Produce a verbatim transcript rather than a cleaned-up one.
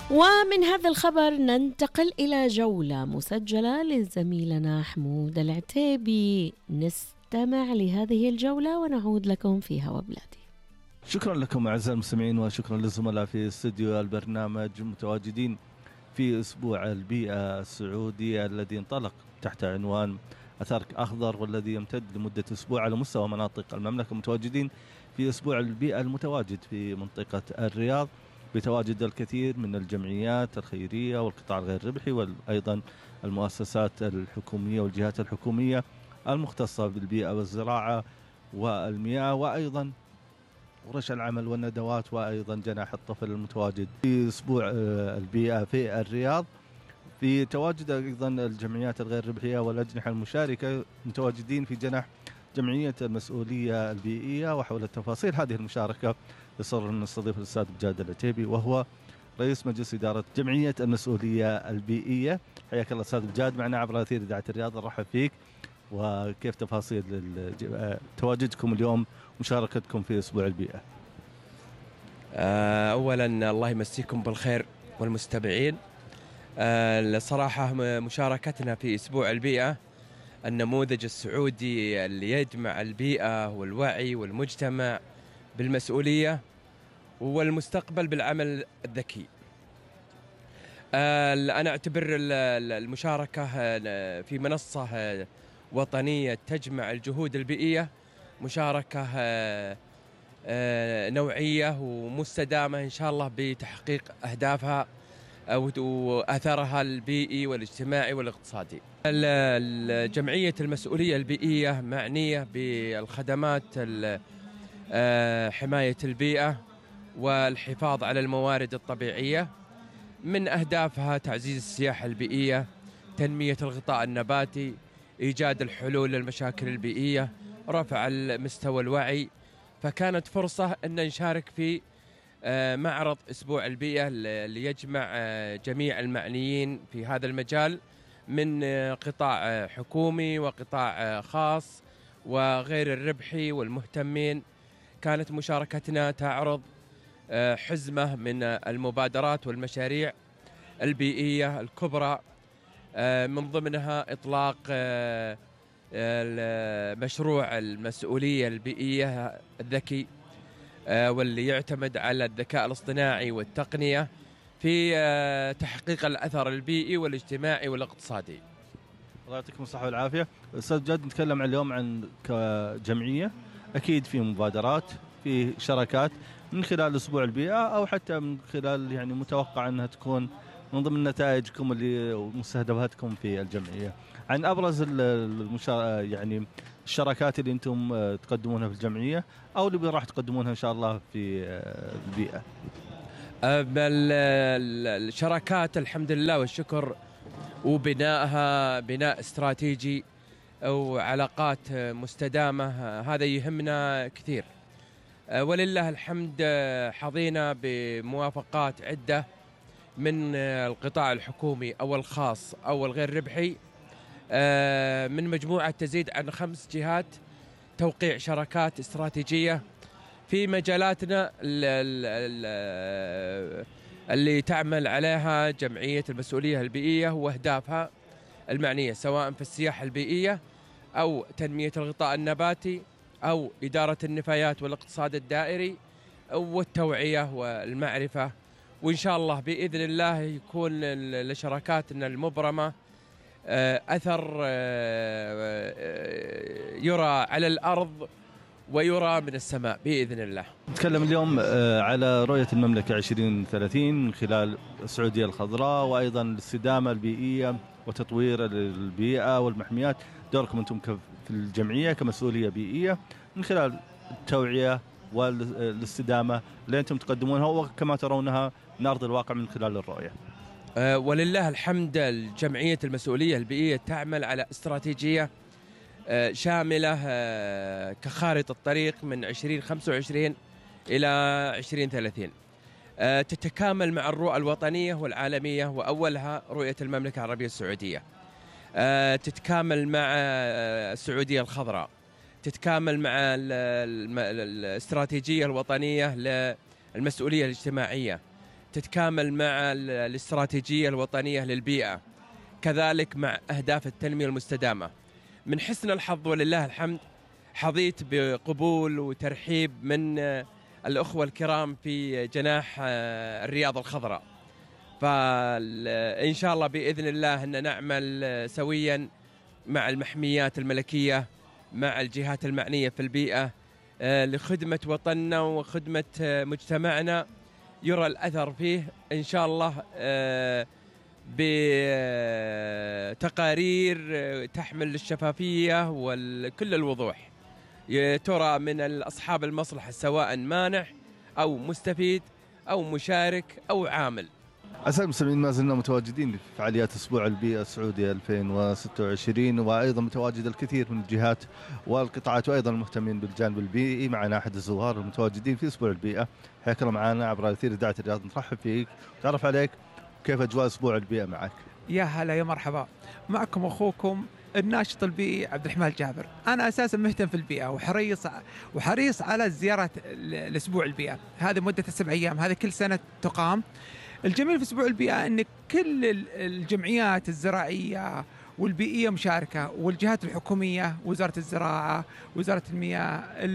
ومن هذا الخبر ننتقل إلى جولة مسجلة لزميلنا حمود العتيبي. نستمع لهذه الجولة ونعود لكم فيها وبلادي. شكرا لكم أعزائي المستمعين، وشكرا للزملاء في استوديو البرنامج، متواجدين في أسبوع البيئة السعودي الذي انطلق تحت عنوان أثرك أخضر، والذي يمتد لمدة أسبوع على مستوى مناطق المملكة. متواجدين في أسبوع البيئة المتواجد في منطقة الرياض بتواجد الكثير من الجمعيات الخيرية والقطاع الغير ربحي، وأيضا المؤسسات الحكومية والجهات الحكومية المختصة بالبيئة والزراعة والمياه، وأيضا ورش العمل والندوات، وأيضا جناح الطفل المتواجد في أسبوع البيئة في الرياض. في تواجد أيضا الجمعيات الغير ربحية والأجنحة المشاركة متواجدين في جناح جمعية المسؤولية البيئية. وحول التفاصيل هذه المشاركة يسر أن نستضيف الأستاذ بجاد العتيبي، وهو رئيس مجلس إدارة جمعية المسؤولية البيئية. حياك الله أستاذ بجاد معنا عبر أثير إذاعة الرياض، نرحب فيك. وكيف تفاصيل تواجدكم اليوم، مشاركتكم في أسبوع البيئة؟ أولا الله يمسيكم بالخير والمستمعين. الصراحة مشاركتنا في أسبوع البيئة النموذج السعودي اللي يجمع البيئة والوعي والمجتمع بالمسؤولية والمستقبل بالعمل الذكي. أنا أعتبر المشاركة في منصة وطنية تجمع الجهود البيئية مشاركة نوعية ومستدامة إن شاء الله بتحقيق أهدافها وأثرها البيئي والاجتماعي والاقتصادي. جمعية المسؤولية البيئية معنية بالخدمات حماية البيئة والحفاظ على الموارد الطبيعية. من أهدافها تعزيز السياحة البيئية، تنمية الغطاء النباتي، إيجاد الحلول للمشاكل البيئية، رفع مستوى الوعي. فكانت فرصة أن نشارك في معرض أسبوع البيئة اللي يجمع جميع المعنيين في هذا المجال من قطاع حكومي وقطاع خاص وغير الربحي والمهتمين. كانت مشاركتنا تعرض حزمة من المبادرات والمشاريع البيئية الكبرى، من ضمنها إطلاق مشروع المسؤولية البيئية الذكي، واللي يعتمد على الذكاء الاصطناعي والتقنية في تحقيق الأثر البيئي والاجتماعي والاقتصادي. الله يعطيكم الصحة والعافية. أستاذ جاد، نتكلم اليوم عن كجمعية، أكيد في مبادرات، في شراكات من خلال أسبوع البيئة، أو حتى من خلال يعني متوقع أنها تكون من ضمن نتائجكم اللي ومستهدفاتكم في الجمعية. عن أبرز المشار... يعني الشراكات اللي أنتم تقدمونها في الجمعية، أو اللي راح تقدمونها إن شاء الله في البيئة. الشراكات الحمد لله والشكر، وبنائها بناء استراتيجي وعلاقات مستدامة، هذا يهمنا كثير. ولله الحمد حظينا بموافقات عدة من القطاع الحكومي أو الخاص أو الغير ربحي، من مجموعة تزيد عن خمس جهات، توقيع شراكات استراتيجية في مجالاتنا اللي تعمل عليها جمعية المسؤولية البيئية وأهدافها المعنية، سواء في السياحة البيئية أو تنمية الغطاء النباتي أو إدارة النفايات والاقتصاد الدائري أو التوعية والمعرفة. وإن شاء الله بإذن الله يكون لشراكاتنا المبرمة أثر يرى على الأرض ويرى من السماء بإذن الله. نتكلم اليوم على رؤية المملكة عشرين ثلاثين من خلال السعودية الخضراء، وأيضا الاستدامة البيئية وتطوير البيئة والمحميات. دوركم أنتم في الجمعية كمسؤولية بيئية من خلال التوعية والاستدامة اللي أنتم تقدمونها، وكما ترونها من أرض الواقع من خلال الرؤية. أه ولله الحمد الجمعية المسؤولية البيئية تعمل على استراتيجية أه شاملة أه كخارطة الطريق من عشرين خمسة وعشرين إلى عشرين ثلاثين، أه تتكامل مع الرؤى الوطنية والعالمية، وأولها رؤية المملكة العربية السعودية. أه تتكامل مع السعودية الخضراء، تتكامل مع الاستراتيجية الوطنية للمسؤولية الاجتماعية، تتكامل مع الاستراتيجية الوطنية للبيئة، كذلك مع أهداف التنمية المستدامة. من حسن الحظ ولله الحمد حظيت بقبول وترحيب من الأخوة الكرام في جناح الرياض الخضراء، فإن شاء الله بإذن الله أن نعمل سويا مع المحميات الملكية، مع الجهات المعنية في البيئة، لخدمة وطننا وخدمة مجتمعنا يرى الأثر فيه إن شاء الله بتقارير تحمل الشفافية وكل الوضوح، ترى من أصحاب المصلحة سواء مانح أو مستفيد أو مشارك أو عامل. أعزائي المستمعين، ما زلنا متواجدين في فعاليات أسبوع البيئة السعودي ألفين وستة وعشرين، وأيضا متواجد الكثير من الجهات والقطاعات وأيضا المهتمين بالجانب البيئي. معنا أحد الزوار المتواجدين في أسبوع البيئة، حياك الله معنا عبر أثير إذاعة الرياض. نرحب فيك ونتعرف عليك، كيف أجواء أسبوع البيئة معك؟ يا هلا يا مرحبا، معكم أخوكم الناشط البيئي عبد الرحمن الجابر. أنا أساسا مهتم في البيئة وحريص وحريص على زيارة الأسبوع البيئة. هذه مدة السبع أيام، هذه كل سنة تقام. الجميل في أسبوع البيئة أن كل الجمعيات الزراعية والبيئية مشاركة، والجهات الحكومية، وزارة الزراعة، وزارة المياه،